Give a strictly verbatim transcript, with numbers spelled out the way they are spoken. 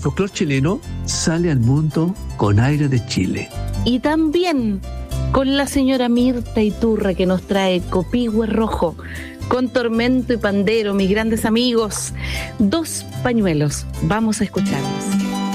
folclore chileno sale al mundo con aire de Chile. Y también con la señora Mirta Iturra, que nos trae Copihue Rojo, con Tormento y Pandero, mis grandes amigos. Dos pañuelos. Vamos a escucharlos.